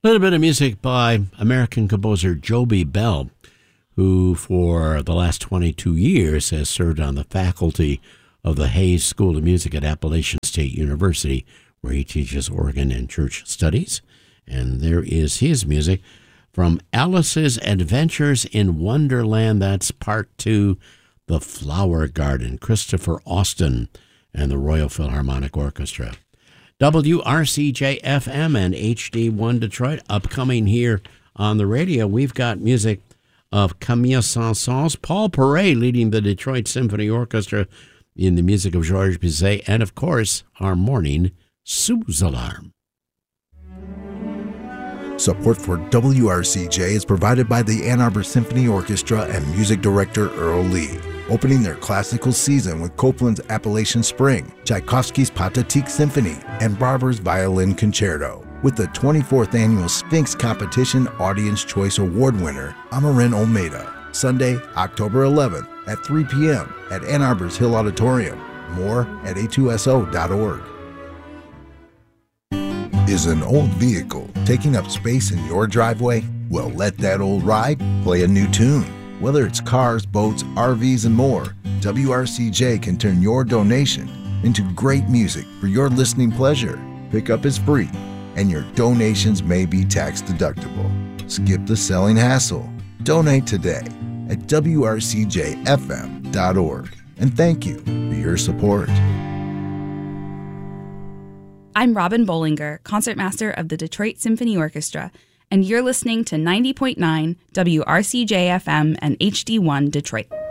A little bit of music by American composer Joby Bell, who for the last 22 years has served on the faculty of the Hayes School of Music at Appalachian State University, where he teaches organ and church studies. And there is his music from Alice's Adventures in Wonderland. That's part 2, The Flower Garden, Christopher Austin and the Royal Philharmonic Orchestra. WRCJ-FM and HD1 Detroit. Upcoming here on the radio, we've got music of Camille Saint-Saëns, Paul Paray leading the Detroit Symphony Orchestra in the music of Georges Bizet, and of course, our morning Sue's Alarm. Support for WRCJ is provided by the Ann Arbor Symphony Orchestra and music director Earl Lee, opening their classical season with Copland's Appalachian Spring, Tchaikovsky's Pathetique Symphony, and Barber's Violin Concerto, with the 24th Annual Sphinx Competition Audience Choice Award winner, Amarin Olmedo, Sunday, October 11th at 3 p.m. at Ann Arbor's Hill Auditorium. More at a2so.org. Is an old vehicle taking up space in your driveway? Well, let that old ride play a new tune. Whether it's cars, boats, RVs, and more, WRCJ can turn your donation into great music for your listening pleasure. Pickup is free, and your donations may be tax deductible. Skip the selling hassle. Donate today at WRCJFM.org. And thank you for your support. I'm Robin Bollinger, concertmaster of the Detroit Symphony Orchestra, and you're listening to 90.9 WRCJ-FM and HD1 Detroit.